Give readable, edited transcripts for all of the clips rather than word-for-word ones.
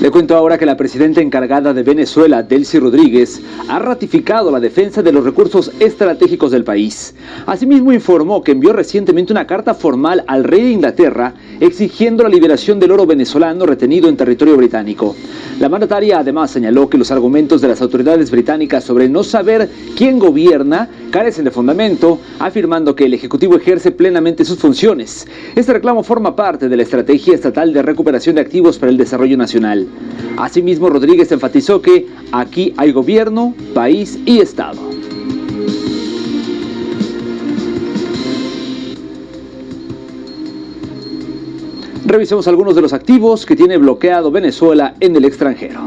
Le cuento ahora que la presidenta encargada de Venezuela, Delcy Rodríguez, ha ratificado la defensa de los recursos estratégicos del país. Asimismo, informó que envió recientemente una carta formal al rey de Inglaterra exigiendo la liberación del oro venezolano retenido en territorio británico. La mandataria además señaló que los argumentos de las autoridades británicas sobre no saber quién gobierna carecen de fundamento, afirmando que el Ejecutivo ejerce plenamente sus funciones. Este reclamo forma parte de la Estrategia Estatal de Recuperación de Activos para el Desarrollo Nacional. Asimismo, Rodríguez enfatizó que aquí hay gobierno, país y Estado. Revisemos algunos de los activos que tiene bloqueado Venezuela en el extranjero.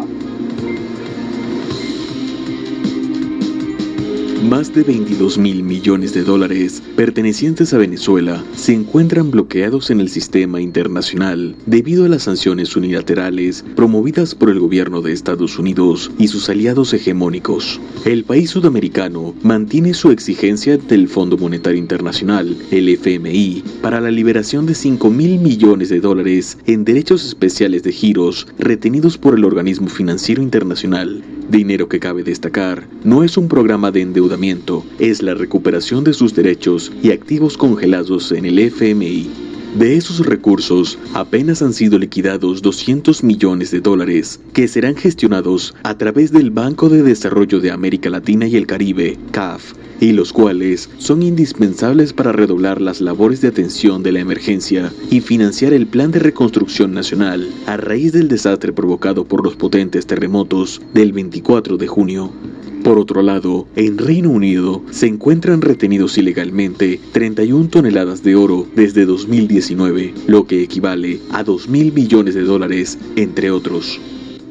Más de 22.000 millones de dólares pertenecientes a Venezuela se encuentran bloqueados en el sistema internacional debido a las sanciones unilaterales promovidas por el gobierno de Estados Unidos y sus aliados hegemónicos. El país sudamericano mantiene su exigencia ante el Fondo Monetario Internacional, el FMI, para la liberación de 5.000 millones de dólares en derechos especiales de giros retenidos por el Organismo Financiero Internacional. Dinero que, cabe destacar, no es un programa de endeudamiento, es la recuperación de sus derechos y activos congelados en el FMI. De esos recursos, apenas han sido liquidados 200 millones de dólares, que serán gestionados a través del Banco de Desarrollo de América Latina y el Caribe, CAF, y los cuales son indispensables para redoblar las labores de atención de la emergencia y financiar el Plan de Reconstrucción Nacional a raíz del desastre provocado por los potentes terremotos del 24 de junio. Por otro lado, en Reino Unido se encuentran retenidos ilegalmente 31 toneladas de oro desde 2019, lo que equivale a 2.000 millones de dólares, entre otros.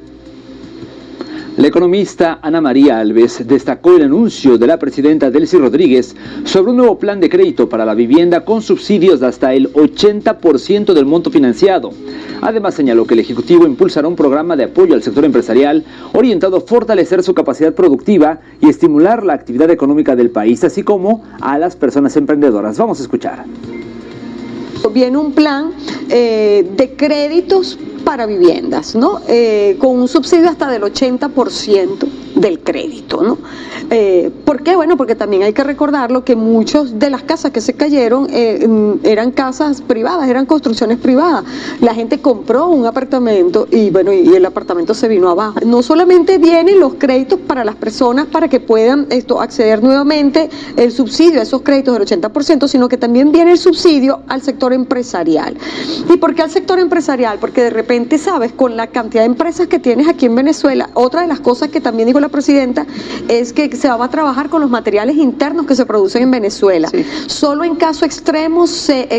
La economista Ana María Alves destacó el anuncio de la presidenta Delcy Rodríguez sobre un nuevo plan de crédito para la vivienda con subsidios de hasta el 80% del monto financiado. Además señaló que el Ejecutivo impulsará un programa de apoyo al sector empresarial orientado a fortalecer su capacidad productiva y estimular la actividad económica del país, así como a las personas emprendedoras. Vamos a escuchar. Viene un plan de créditos para viviendas, ¿no? Con un subsidio hasta del 80% del crédito, ¿no? ¿Por qué? Bueno, porque también hay que recordarlo que muchas de las casas que se cayeron eran casas privadas, eran construcciones privadas. La gente compró un apartamento y bueno, y el apartamento se vino abajo. No solamente vienen los créditos para las personas para que puedan acceder nuevamente el subsidio a esos créditos del 80%, sino que también viene el subsidio al sector empresarial. ¿Y por qué al sector empresarial? Porque de repente, sabes, con la cantidad de empresas que tienes aquí en Venezuela, otra de las cosas que también dijo la presidenta es que se va a trabajar con los materiales internos que se producen en Venezuela. Sí. Solo en caso extremo se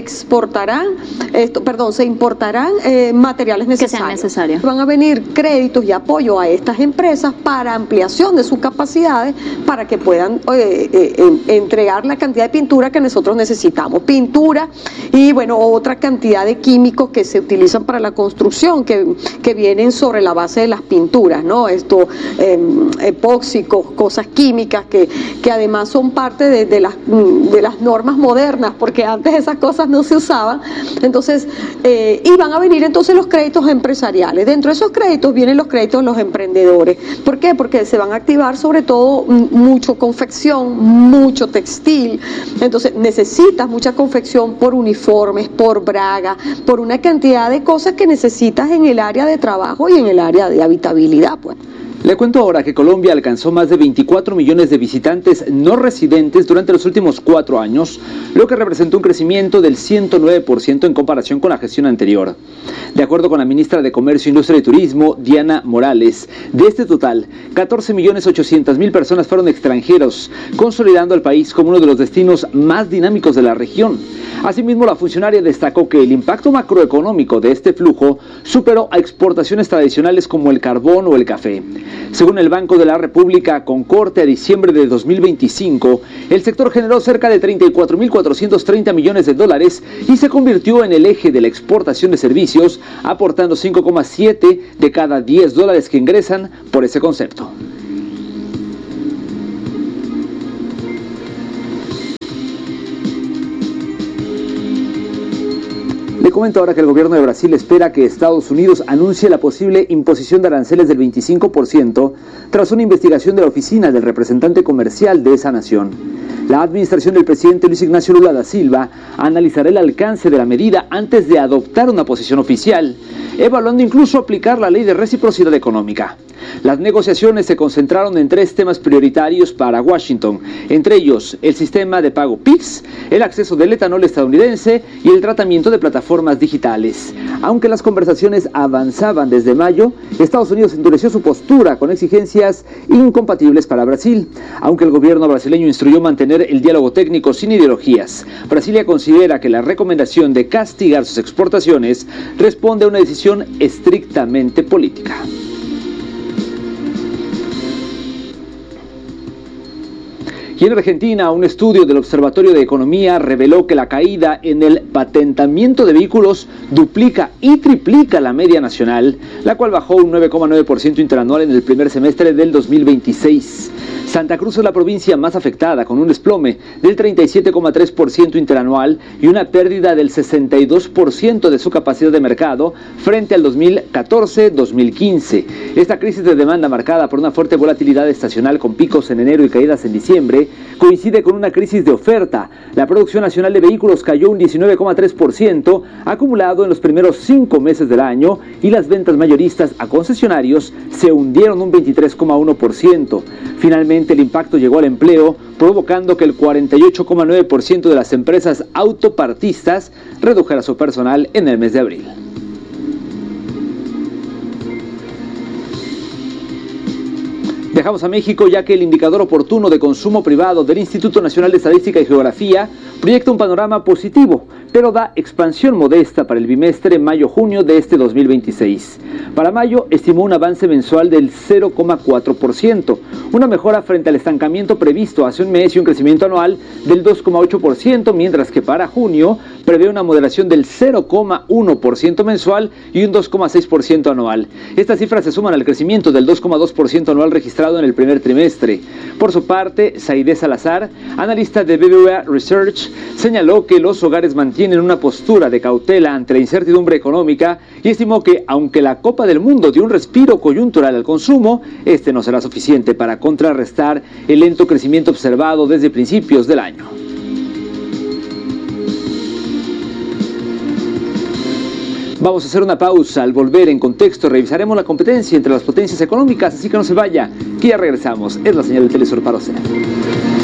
importarán materiales necesarios. Que sean necesarios. Van a venir créditos y apoyo a estas empresas para ampliación de sus capacidades para que puedan entregar la cantidad de pintura que nosotros necesitamos. Pintura y bueno, otra cantidad de químicos que se utilizan para la construcción que vienen sobre la base de las pinturas, ¿no? Epóxicos, cosas químicas que además son parte de las normas modernas, porque antes esas cosas no se usaban. Entonces, y van a venir entonces los créditos empresariales. Dentro de esos créditos vienen los créditos de los emprendedores. ¿Por qué? Porque se van a activar sobre todo mucho confección, mucho textil. Entonces, necesitas mucha confección por uniformes, por braga, por una cantidad de cosas que necesitas en el área de trabajo y en el área de habitabilidad, pues. Le cuento ahora que Colombia alcanzó más de 24 millones de visitantes no residentes durante los últimos 4 años, lo que representó un crecimiento del 109% en comparación con la gestión anterior. De acuerdo con la ministra de Comercio, Industria y Turismo, Diana Morales, de este total, 14.800.000 personas fueron extranjeros, consolidando al país como uno de los destinos más dinámicos de la región. Asimismo, la funcionaria destacó que el impacto macroeconómico de este flujo superó a exportaciones tradicionales como el carbón o el café. Según el Banco de la República, con corte a diciembre de 2025, el sector generó cerca de 34.430 millones de dólares y se convirtió en el eje de la exportación de servicios, aportando 5,7 de cada 10 dólares que ingresan por ese concepto. Le comento ahora que el gobierno de Brasil espera que Estados Unidos anuncie la posible imposición de aranceles del 25% tras una investigación de la oficina del representante comercial de esa nación. La administración del presidente Luis Ignacio Lula da Silva analizará el alcance de la medida antes de adoptar una posición oficial, evaluando incluso aplicar la ley de reciprocidad económica. Las negociaciones se concentraron en 3 temas prioritarios para Washington, entre ellos el sistema de pago PIX, el acceso del etanol estadounidense y el tratamiento de plataformas digitales. Aunque las conversaciones avanzaban desde mayo, Estados Unidos endureció su postura con exigencias incompatibles para Brasil. Aunque el gobierno brasileño instruyó mantener el diálogo técnico sin ideologías, Brasilia considera que la recomendación de castigar sus exportaciones responde a una decisión estrictamente política. Y en Argentina, un estudio del Observatorio de Economía reveló que la caída en el patentamiento de vehículos duplica y triplica la media nacional, la cual bajó un 9,9% interanual en el primer semestre del 2026. Santa Cruz es la provincia más afectada, con un desplome del 37,3% interanual y una pérdida del 62% de su capacidad de mercado frente al 2014-2015. Esta crisis de demanda, marcada por una fuerte volatilidad estacional con picos en enero y caídas en diciembre, coincide con una crisis de oferta. La producción nacional de vehículos cayó un 19,3% acumulado en los primeros 5 meses del año, y las ventas mayoristas a concesionarios se hundieron un 23,1%. Finalmente, el impacto llegó al empleo, provocando que el 48,9% de las empresas autopartistas redujera su personal en el mes de abril. Viajamos a México, ya que el indicador oportuno de consumo privado del Instituto Nacional de Estadística y Geografía proyecta un panorama positivo, pero da expansión modesta para el bimestre mayo-junio de este 2026. Para mayo estimó un avance mensual del 0,4%, una mejora frente al estancamiento previsto hace un mes y un crecimiento anual del 2,8%, mientras que para junio prevé una moderación del 0,1% mensual y un 2,6% anual. Estas cifras se suman al crecimiento del 2,2% anual registrado en el primer trimestre. Por su parte, Saidé Salazar, analista de BBVA Research, señaló que los hogares mantienen una postura de cautela ante la incertidumbre económica y estimó que, aunque la Copa del Mundo dio un respiro coyuntural al consumo, este no será suficiente para contrarrestar el lento crecimiento observado desde principios del año. Vamos a hacer una pausa. Al volver, en contexto, revisaremos la competencia entre las potencias económicas, así que no se vaya, que ya regresamos. Es la señal del Telesur para Océano.